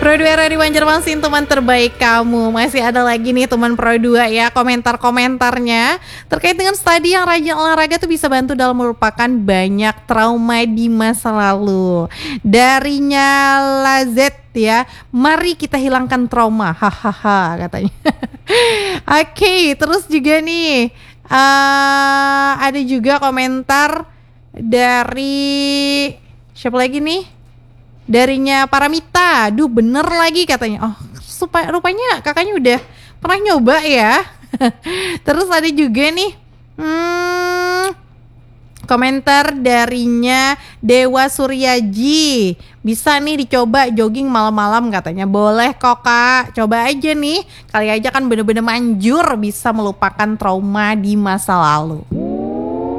Pro 2 Radio Banjarmasin, teman terbaik kamu. Masih ada lagi nih teman Pro 2 ya, komentar-komentarnya terkait dengan studi yang rajin olahraga tuh bisa bantu dalam melupakan banyak trauma di masa lalu. Darinya Lazet ya, mari kita hilangkan trauma, hahaha katanya. Oke, terus juga nih ada juga komentar dari siapa lagi nih? Darinya Paramita, duh bener lagi katanya. Oh, rupanya kakaknya udah pernah nyoba ya. Terus ada juga nih komentar darinya Dewa Suryaji. Bisa nih dicoba jogging malam-malam katanya. Boleh kok kak, coba aja nih. Kali aja kan bener-bener manjur bisa melupakan trauma di masa lalu.